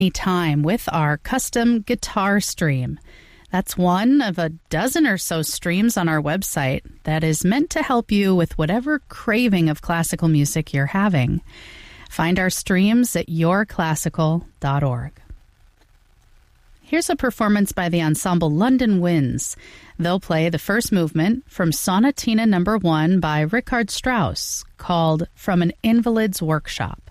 Time with our custom guitar stream. That's one of a dozen or so streams on our website that is meant to help you with whatever craving of classical music you're having. Find our streams at yourclassical.org. Here's a performance by the ensemble London Winds. They'll play the first movement from Sonatina No. 1 by Richard Strauss, called From an Invalid's Workshop.